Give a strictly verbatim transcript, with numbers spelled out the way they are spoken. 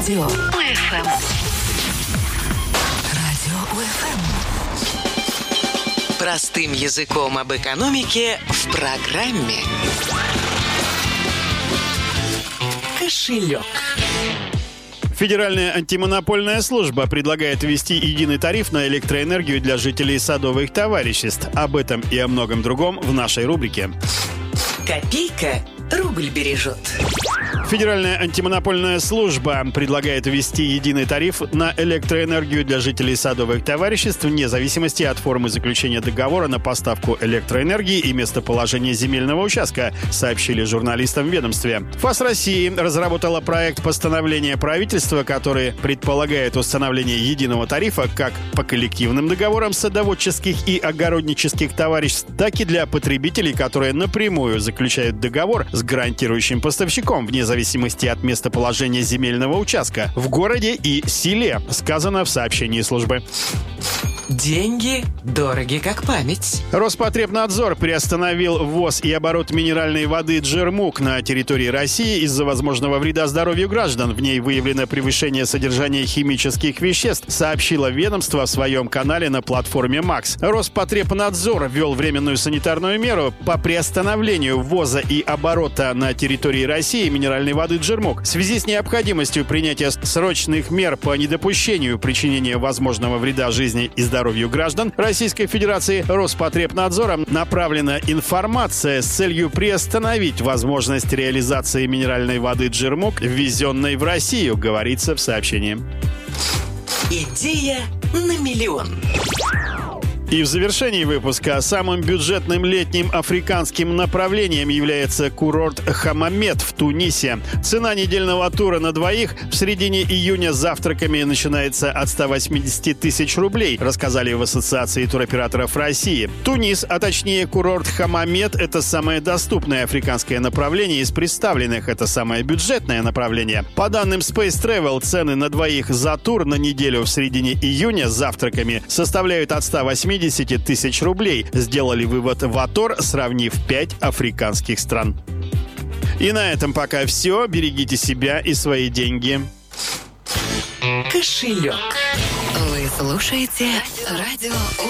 Радио УФМ. Радио УФМ. Простым языком об экономике в программе «Кошелек». Федеральная антимонопольная служба предлагает ввести единый тариф на электроэнергию для жителей садовых товариществ. Об этом и о многом другом в нашей рубрике. Копейка рубль бережет. Федеральная антимонопольная служба предлагает ввести единый тариф на электроэнергию для жителей садовых товариществ вне зависимости от формы заключения договора на поставку электроэнергии и местоположения земельного участка, сообщили журналистам в ведомстве. ФАС России разработала проект постановления правительства, который предполагает установление единого тарифа как по коллективным договорам садоводческих и огороднических товариществ, так и для потребителей, которые напрямую заключают договор с гарантирующим поставщиком вне зависимости от местоположения земельного участка в городе и селе, сказано в сообщении службы. Деньги дороги как память. Роспотребнадзор приостановил ввоз и оборот минеральной воды «Джермук» на территории России из-за возможного вреда здоровью граждан. В ней выявлено превышение содержания химических веществ, сообщило ведомство в своем канале на платформе «Макс». Роспотребнадзор ввел временную санитарную меру по приостановлению ввоза и оборота на территории России минеральной воды «Джермук» в связи с необходимостью принятия срочных мер по недопущению причинения возможного вреда жизни и здоровью здоровью граждан Российской Федерации. Роспотребнадзором направлена информация с целью приостановить возможность реализации минеральной воды «Джермук», ввезенной в Россию, говорится в сообщении. Идея на миллион. И в завершении выпуска самым бюджетным летним африканским направлением является курорт Хамамет в Тунисе. Цена недельного тура на двоих в середине июня с завтраками начинается от ста восьмидесяти тысяч рублей, рассказали в Ассоциации туроператоров России. Тунис, а точнее курорт Хамамет, это самое доступное африканское направление из представленных. Это самое бюджетное направление. По данным Space Travel, цены на двоих за тур на неделю в середине июня с завтраками составляют от ста восьмидесяти тысяч рублей. Сделали вывод в Атор, сравнив пять африканских стран. И на этом пока все. Берегите себя и свои деньги. Кошелек. Вы слушаете радио